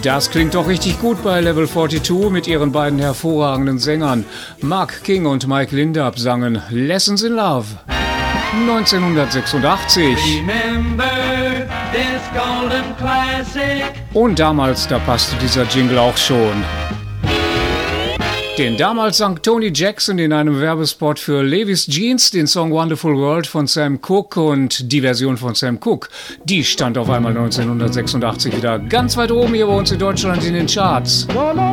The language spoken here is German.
Das klingt doch richtig gut bei Level 42 mit ihren beiden hervorragenden Sängern. Mark King und Mike Lindab sangen Lessons in Love. 1986. Und damals, da passte dieser Jingle auch schon. Denn damals sang Tony Jackson in einem Werbespot für Levi's Jeans den Song Wonderful World von Sam Cooke, und die Version von Sam Cooke, die stand auf einmal 1986 wieder ganz weit oben hier bei uns in Deutschland in den Charts.